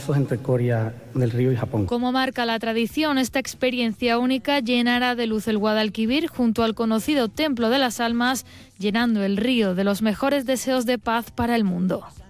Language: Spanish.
lazos entre Corea del Río y Japón. Como marca la tradición, esta experiencia única llenará de luz el Guadalquivir junto al conocido Templo de las Almas, llenando el río de los mejores deseos de paz para el mundo.